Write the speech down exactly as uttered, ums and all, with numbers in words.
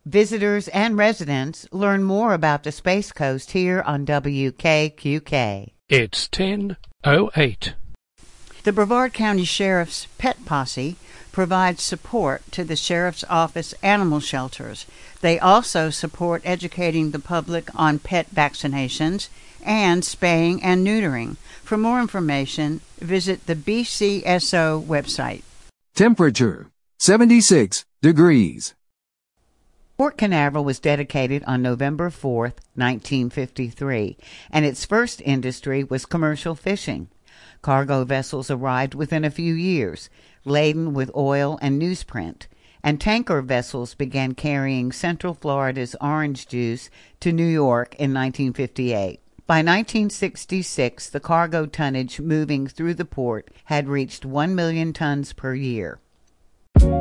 Visitors and residents learn more about the Space Coast here on W K Q K. It's ten oh eight. The Brevard County Sheriff's Pet Posse provides support to the Sheriff's Office animal shelters. They also support educating the public on pet vaccinations and spaying and neutering. For more information, visit the B C S O website. Temperature, seventy-six degrees. Port Canaveral was dedicated on November fourth, nineteen fifty-three, and its first industry was commercial fishing. Cargo vessels arrived within a few years, laden with oil and newsprint, and tanker vessels began carrying Central Florida's orange juice to New York in nineteen fifty-eight. By nineteen sixty-six, the cargo tonnage moving through the port had reached one million tons per year.